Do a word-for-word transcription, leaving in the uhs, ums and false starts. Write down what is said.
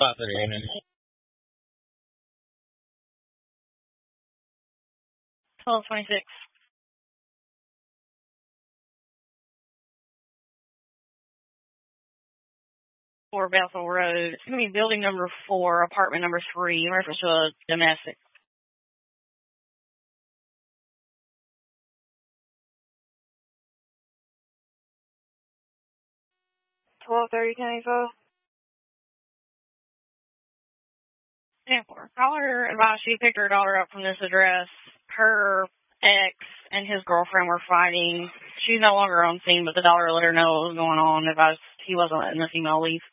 five thirty a m twelve twenty-six. four Bethel Road. It's going to be building number four, apartment number three, in reference to a domestic. twelve thirty, ten eighty-five. ten four. Caller advised she picked her daughter up from this address. Her ex and his girlfriend were fighting. She's no longer on scene, but the daughter let her know what was going on. Advised he wasn't letting the female leave.